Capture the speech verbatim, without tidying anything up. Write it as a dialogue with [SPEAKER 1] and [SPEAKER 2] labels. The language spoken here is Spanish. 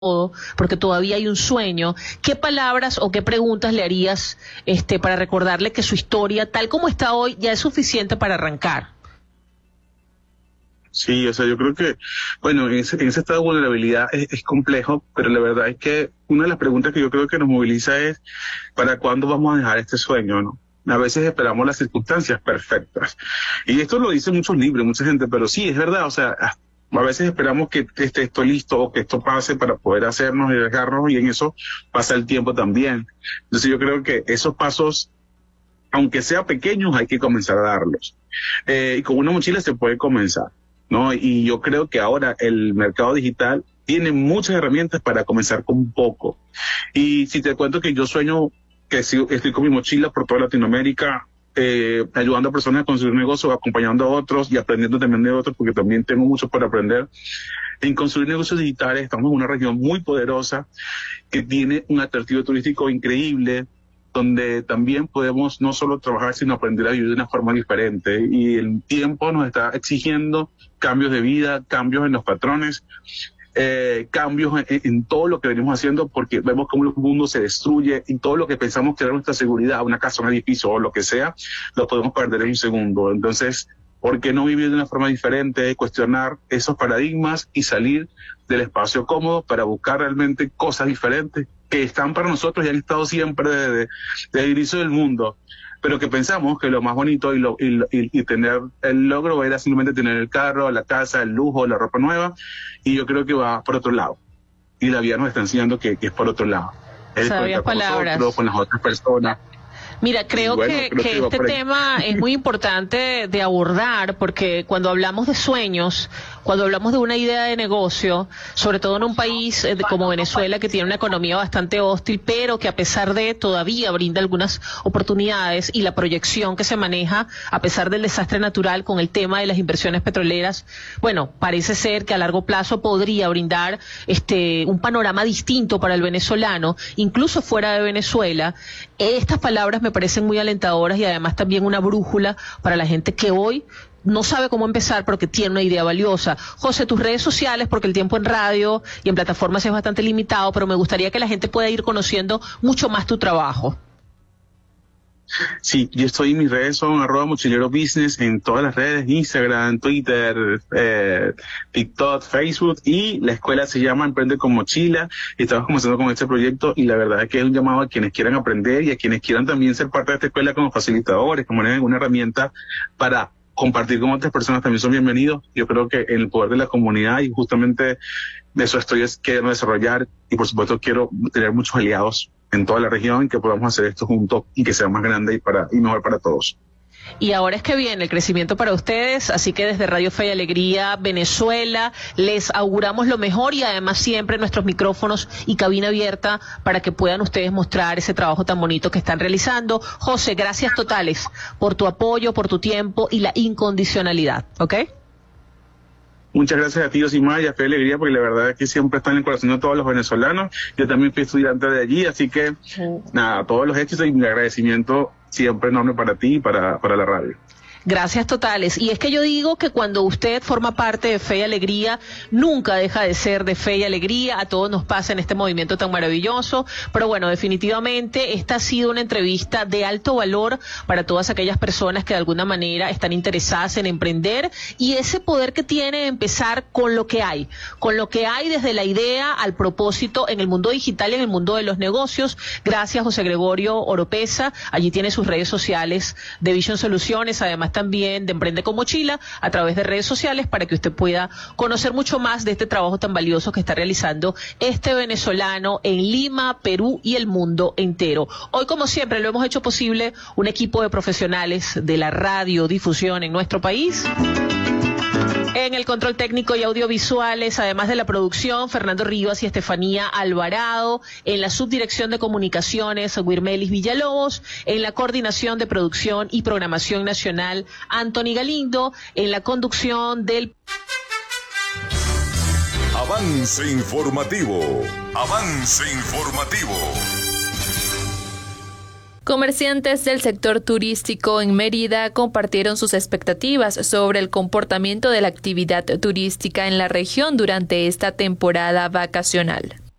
[SPEAKER 1] porque todavía hay un sueño, ¿qué palabras o qué preguntas le harías este, para recordarle que su historia, tal como está hoy, ya es suficiente para arrancar?
[SPEAKER 2] Sí, o sea, yo creo que, bueno, en ese, en ese estado de vulnerabilidad es, es complejo, pero la verdad es que una de las preguntas que yo creo que nos moviliza es, ¿para cuándo vamos a dejar este sueño, no? A veces esperamos las circunstancias perfectas. Y esto lo dicen muchos libros, mucha gente, pero sí, es verdad, o sea, a veces esperamos que esté esto listo o que esto pase para poder hacernos y dejarnos, y en eso pasa el tiempo también. Entonces yo creo que esos pasos, aunque sean pequeños, hay que comenzar a darlos. Eh, y con una mochila se puede comenzar, ¿no? Y yo creo que ahora el mercado digital tiene muchas herramientas para comenzar con poco. Y si te cuento que yo sueño que si estoy con mi mochila por toda Latinoamérica, eh, ayudando a personas a construir negocios, acompañando a otros y aprendiendo también de otros, porque también tengo mucho por aprender. En construir negocios digitales estamos en una región muy poderosa que tiene un atractivo turístico increíble, donde también podemos no solo trabajar, sino aprender a vivir de una forma diferente. Y el tiempo nos está exigiendo cambios de vida, cambios en los patrones, eh, cambios en, en todo lo que venimos haciendo, porque vemos cómo el mundo se destruye y todo lo que pensamos que era nuestra seguridad, una casa, un edificio o lo que sea, lo podemos perder en un segundo. Entonces, ¿por qué no vivir de una forma diferente, cuestionar esos paradigmas y salir del espacio cómodo para buscar realmente cosas diferentes que están para nosotros y han estado siempre desde, desde el inicio del mundo, pero que pensamos que lo más bonito y, lo, y, y, y tener el logro era simplemente tener el carro, la casa, el lujo, la ropa nueva, y yo creo que va por otro lado. Y la vida nos está enseñando que, que es por otro lado. Es
[SPEAKER 1] Sabias palabras.
[SPEAKER 2] Nosotros, con las otras personas.
[SPEAKER 1] Mira, creo bueno, que, creo que, que este tema es muy importante de abordar, porque cuando hablamos de sueños, cuando hablamos de una idea de negocio, sobre todo en un país como Venezuela, que tiene una economía bastante hostil, pero que a pesar de todavía brinda algunas oportunidades, y la proyección que se maneja a pesar del desastre natural con el tema de las inversiones petroleras, bueno, parece ser que a largo plazo podría brindar este un panorama distinto para el venezolano, incluso fuera de Venezuela. Estas palabras me parecen muy alentadoras y además también una brújula para la gente que hoy no sabe cómo empezar, pero que tiene una idea valiosa. José, tus redes sociales, porque el tiempo en radio y en plataformas es bastante limitado, pero me gustaría que la gente pueda ir conociendo mucho más tu trabajo.
[SPEAKER 2] Sí, yo estoy en mis redes, son arroba mochilero business en todas las redes, Instagram, Twitter, eh, TikTok, Facebook, y la escuela se llama Emprende con Mochila, y estamos comenzando con este proyecto, y la verdad es que es un llamado a quienes quieran aprender y a quienes quieran también ser parte de esta escuela como facilitadores, como una herramienta para compartir con otras personas, también son bienvenidos. Yo creo que en el poder de la comunidad, y justamente de eso estoy queriendo desarrollar, y por supuesto quiero tener muchos aliados en toda la región, que podamos hacer esto juntos y que sea más grande y para y mejor para todos.
[SPEAKER 1] Y ahora es que viene el crecimiento para ustedes, así que desde Radio Fe y Alegría Venezuela les auguramos lo mejor, y además siempre nuestros micrófonos y cabina abierta para que puedan ustedes mostrar ese trabajo tan bonito que están realizando. José, gracias totales por tu apoyo, por tu tiempo y la incondicionalidad, ¿ok?
[SPEAKER 2] Muchas gracias a ti, Yosimaya, Fe y Alegría, porque la verdad es que siempre están en el corazón de todos los venezolanos. Yo también fui estudiante de allí, así que sí. Nada, todos los éxitos y mi agradecimiento siempre enorme para ti y para, para la radio.
[SPEAKER 1] Gracias totales. Y es que yo digo que cuando usted forma parte de Fe y Alegría, nunca deja de ser de Fe y Alegría. A todos nos pasa en este movimiento tan maravilloso. Pero bueno, definitivamente esta ha sido una entrevista de alto valor para todas aquellas personas que de alguna manera están interesadas en emprender, y ese poder que tiene de empezar con lo que hay, con lo que hay desde la idea al propósito en el mundo digital y en el mundo de los negocios. Gracias, José Gregorio Oropesa. Allí tiene sus redes sociales de Vision Soluciones, además también de Emprende con Mochila, a través de redes sociales, para que usted pueda conocer mucho más de este trabajo tan valioso que está realizando este venezolano en Lima, Perú y el mundo entero. Hoy, como siempre, lo hemos hecho posible un equipo de profesionales de la radiodifusión en nuestro país. En el control técnico y audiovisuales, además de la producción, Fernando Rivas y Estefanía Alvarado. En la subdirección de comunicaciones, Wirmelis Villalobos. En la coordinación de producción y programación nacional, Anthony Galindo. En la conducción del...
[SPEAKER 3] Avance informativo. Avance informativo.
[SPEAKER 4] Comerciantes del sector turístico en Mérida compartieron sus expectativas sobre el comportamiento de la actividad turística en la región durante esta temporada vacacional.